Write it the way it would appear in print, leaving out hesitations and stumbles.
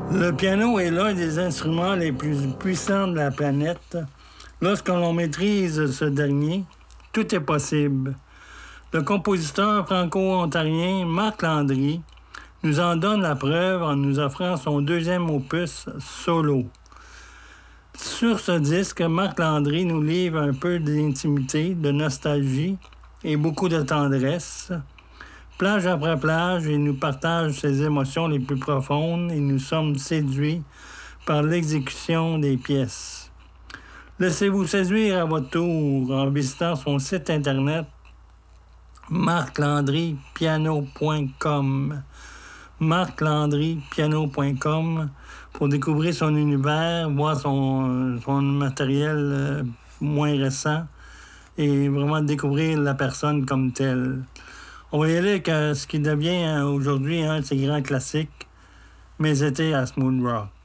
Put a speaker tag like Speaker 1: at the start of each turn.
Speaker 1: Le piano est l'un des instruments les plus puissants de la planète. Lorsque l'on maîtrise ce dernier, tout est possible. Le compositeur franco-ontarien Marc Landry nous en donne la preuve en nous offrant son deuxième opus solo. Sur ce disque, Marc Landry nous livre un peu d'intimité, de nostalgie et beaucoup de tendresse. Plage après plage, il nous partage ses émotions les plus profondes et nous sommes séduits par l'exécution des pièces. Laissez-vous séduire à votre tour en visitant son site internet marclandrypiano.com marclandrypiano.com pour découvrir son univers, voir son matériel moins récent et vraiment découvrir la personne comme telle. On va y aller avec ce qui devient aujourd'hui un de ses grands classiques, Mes étés à Smooth Rock.